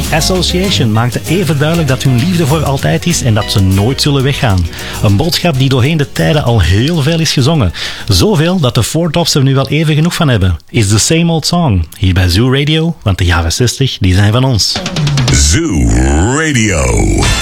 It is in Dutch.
Association maakte even duidelijk dat hun liefde voor altijd is en dat ze nooit zullen weggaan. Een boodschap die doorheen de tijden al heel veel is gezongen. Zoveel dat de Four Tops er nu wel even genoeg van hebben. It's the same old song. Hier bij Zoo Radio, want de jaren 60 die zijn van ons. Zoo Radio.